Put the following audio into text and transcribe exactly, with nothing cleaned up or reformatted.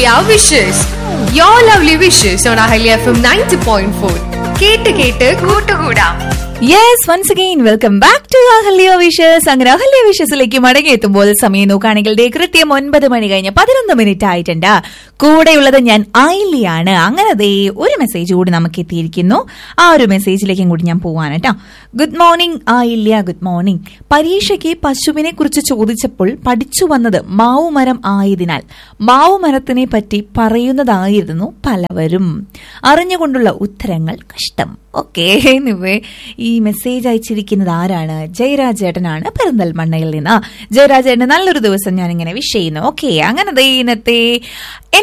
Ahalya Wishes. Your lovely wishes on Ahalya F M ninety point four. കേട്ട് കേട്ട് കൂട്ടുകൂടാം. Yes, once again welcome back to Ahalya wishes. അങ്ങനെ അഹല്യ വിഷസിലേക്ക് മടങ്ങിയെത്തുമ്പോൾ സമയം നോക്കുകയാണെങ്കിൽ ദേ കൃത്യം ഒൻപത് മണി കഴിഞ്ഞ് പതിനൊന്ന് മിനിറ്റ് ആയിട്ടുണ്ട്. കൂടെയുള്ളത് ഞാൻ ആയില്യാണ്. അങ്ങനെ ദേ ഒരു മെസ്സേജ് കൂടി നമുക്ക് എത്തിയിരിക്കുന്നു. ആ ഒരു മെസ്സേജിലേക്കും കൂടി ഞാൻ പോവാണ് കേട്ടോ. Good morning Ayilya, good morning. പരീക്ഷയ്ക്ക് പശുവിനെ കുറിച്ച് ചോദിച്ചപ്പോൾ പഠിച്ചു വന്നത് മാവുമരം ആയതിനാൽ മാവുമരത്തിനെ പറ്റി പറയുന്നതായിരുന്നു പലവരും. അറിഞ്ഞുകൊണ്ടുള്ള ഉത്തരങ്ങൾ കഷ്ടം. ഓക്കെ, എനിവേ ഈ മെസ്സേജ് അയച്ചിരിക്കുന്നത് ആരാണ്? ജയരാജേട്ടനാണ്, പെരിന്തൽമണ്ണയിൽ നിന്ന്. ജയരാജേട്ടന് നല്ലൊരു ദിവസം ഞാൻ ഇങ്ങനെ വിഷ് ചെയ്യുന്നു. ഓക്കെ, അങ്ങനെ ഇന്നത്തെ